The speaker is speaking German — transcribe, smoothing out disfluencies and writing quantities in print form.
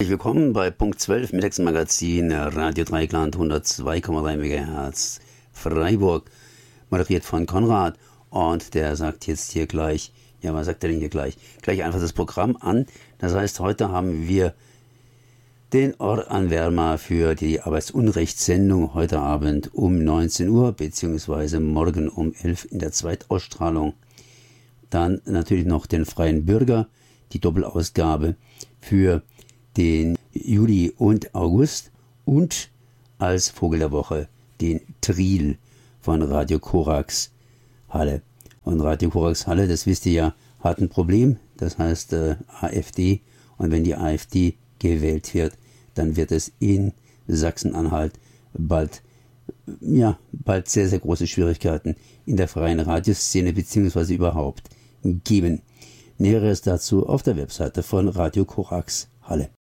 Herzlich willkommen bei Punkt 12 Mittagsmagazin Radio Dreieckland 102,3 MHz Freiburg, moderiert von Konrad. Und der sagt jetzt hier gleich, ja, was sagt er denn hier gleich? Gleich einfach das Programm an. Das heißt, heute haben wir den Ohranwärmer für die Arbeitsunrechtssendung heute Abend um 19 Uhr, beziehungsweise morgen um 11 in der Zweitausstrahlung. Dann natürlich noch den Freien Bürger, die Doppelausgabe für den Juli und August und als Vogel der Woche den Triel von Radio Korax Halle. Und Radio Korax Halle, das wisst ihr ja, hat ein Problem, das heißt AfD. Und wenn die AfD gewählt wird, dann wird es in Sachsen-Anhalt bald sehr, sehr große Schwierigkeiten in der freien Radioszene beziehungsweise überhaupt geben. Näheres dazu auf der Webseite von Radio Korax Halle.